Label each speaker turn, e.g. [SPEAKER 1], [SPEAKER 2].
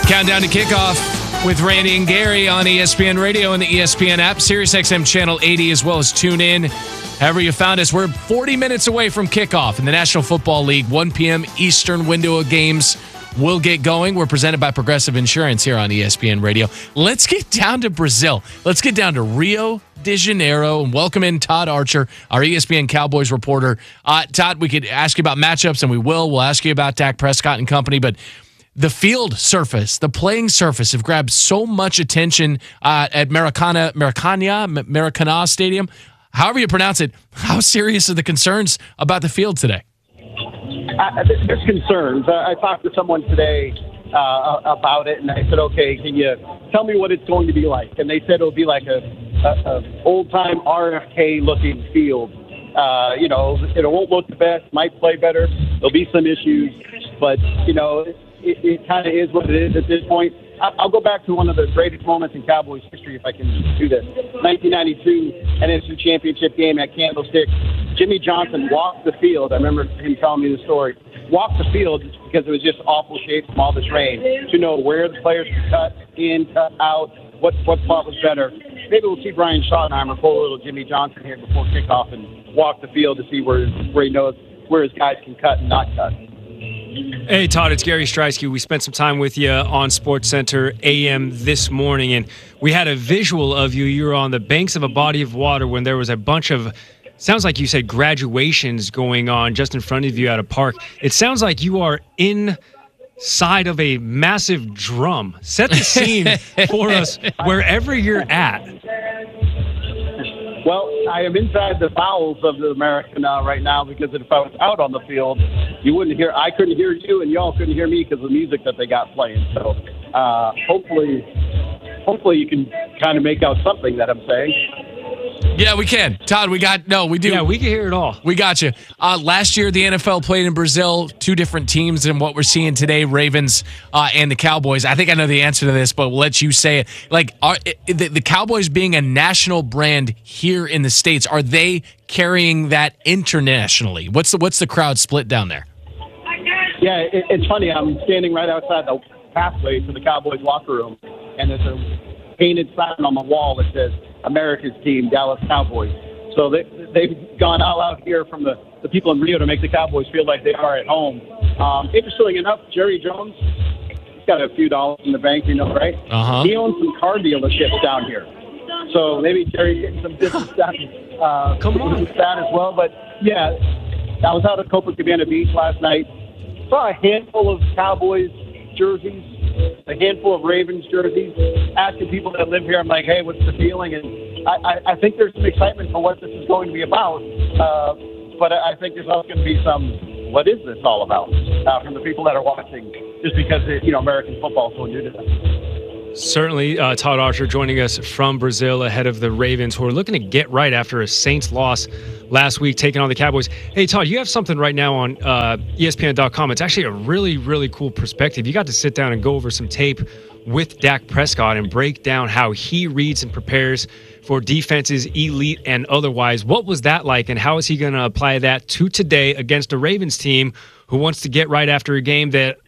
[SPEAKER 1] Countdown to kickoff with Randy and Gary on ESPN Radio and the ESPN app, SiriusXM Channel 80, as well as tune in. However you found us, we're 40 minutes away from kickoff in the National Football League. 1 p.m. Eastern window of games will get going. We're presented by Progressive Insurance here on ESPN Radio. Let's get down to Brazil. Let's get down to Rio de Janeiro and welcome in Todd Archer, our ESPN Cowboys reporter. Todd, we could ask you about matchups, and we will. We'll ask you about Dak Prescott and company, but the field surface, the playing surface have grabbed so much attention at Maracana Stadium. However you pronounce it, how serious are the concerns about the field today?
[SPEAKER 2] There's concerns. I talked to someone today about it, and I said, okay, can you tell me what it's going to be like? And they said it'll be like a old-time RFK-looking field. It won't look the best, might play better. There'll be some issues, but, it kind of is what it is at this point. I'll go back to one of the greatest moments in Cowboys history, if I can do this. 1992 NFC Championship game at Candlestick. Jimmy Johnson walked the field. I remember him telling me the story. Walked the field because it was just awful shape from all this rain, to know where the players could cut in, cut out, what spot was better. Maybe we'll see Brian Schottenheimer pull a little Jimmy Johnson here before kickoff and walk the field to see where he knows where his guys can cut and not cut.
[SPEAKER 3] Hey, Todd, it's Gary Streisky. We spent some time with you on SportsCenter AM this morning, and we had a visual of you. You were on the banks of a body of water when there was a bunch of, sounds like you said, graduations going on just in front of you at a park. It sounds like you are inside of a massive drum. Set the scene for us wherever you're at.
[SPEAKER 2] Well, I am inside the bowels of the Maracana right now because if I was out on the field, I couldn't hear you and y'all couldn't hear me because of the music that they got playing. So hopefully you can kind of make out something that I'm saying.
[SPEAKER 1] Yeah, we can. Todd, we do.
[SPEAKER 3] Yeah, we can hear it all.
[SPEAKER 1] We got you. Last year, the NFL played in Brazil, 2 different teams than what we're seeing today, Ravens and the Cowboys. I think I know the answer to this, but we'll let you say it. The Cowboys being a national brand here in the States, are they carrying that internationally? What's the crowd split down there?
[SPEAKER 2] Yeah, it's funny. I'm standing right outside the pathway to the Cowboys locker room, and there's a painted sign on the wall that says, America's team, Dallas Cowboys. So they've gone all out here from the people in Rio to make the Cowboys feel like they are at home. Interestingly enough, Jerry Jones, he's got a few dollars in the bank, right?
[SPEAKER 1] Uh-huh.
[SPEAKER 2] He owns some car dealerships down here. So maybe Jerry's getting some business done with that as well. But, yeah, I was out at Copacabana Beach last night. Saw a handful of Cowboys jerseys, a handful of Ravens jerseys, asking people that live here, I'm like, hey, what's the feeling? And I think there's some excitement for what this is going to be about. But I think there's also going to be some, what is this all about, from the people that are watching, just because, American football is so new to them.
[SPEAKER 3] Certainly, Todd Archer joining us from Brazil ahead of the Ravens, who are looking to get right after a Saints loss last week, taking on the Cowboys. Hey, Todd, you have something right now on ESPN.com. It's actually a really, really cool perspective. You got to sit down and go over some tape with Dak Prescott and break down how he reads and prepares for defenses, elite and otherwise. What was that like, and how is he going to apply that to today against a Ravens team who wants to get right after a game that